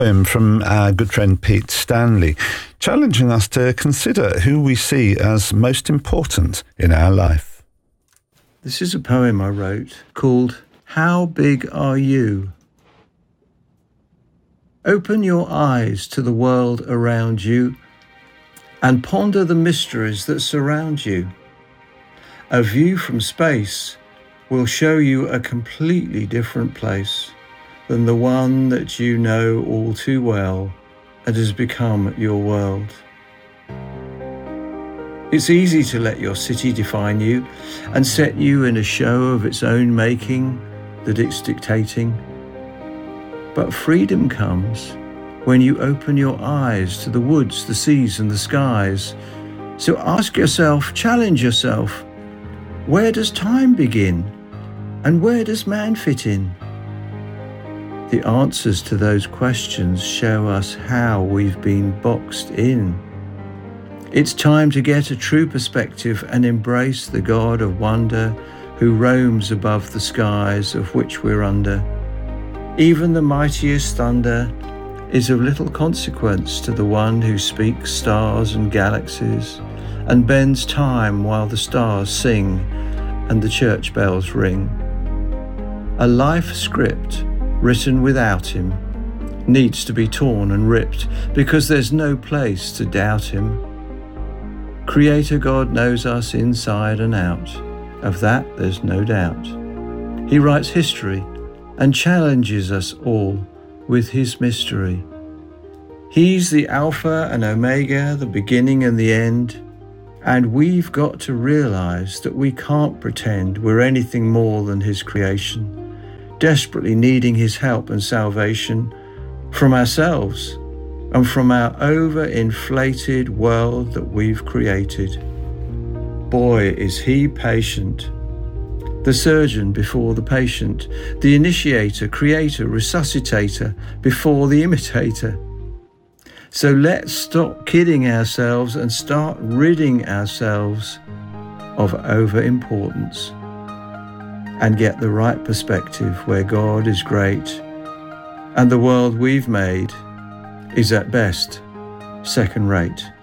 Poem from our good friend Pete Stanley, challenging us to consider who we see as most important in our life. This is a poem I wrote called How Big Are You? Open your eyes to the world around you and ponder the mysteries that surround you. A view from space will show you a completely different place than the one that you know all too well and has become your world. It's easy to let your city define you and set you in a show of its own making that it's dictating. But freedom comes when you open your eyes to the woods, the seas, and the skies. So ask yourself, challenge yourself, where does time begin? And where does man fit in? The answers to those questions show us how we've been boxed in. It's time to get a true perspective and embrace the God of wonder who roams above the skies of which we're under. Even the mightiest thunder is of little consequence to the one who speaks stars and galaxies and bends time while the stars sing and the church bells ring. A life script written without him needs to be torn and ripped because there's no place to doubt him. Creator God knows us inside and out. Of that there's no doubt. He writes history and challenges us all with his mystery. He's the Alpha and Omega, the beginning and the end, and we've got to realize that we can't pretend we're anything more than his creation, desperately needing his help and salvation from ourselves and from our overinflated world that we've created. Boy, is he patient. The surgeon before the patient, the initiator, creator, resuscitator before the imitator. So let's stop kidding ourselves and start ridding ourselves of overimportance and get the right perspective where God is great and the world we've made is at best second rate.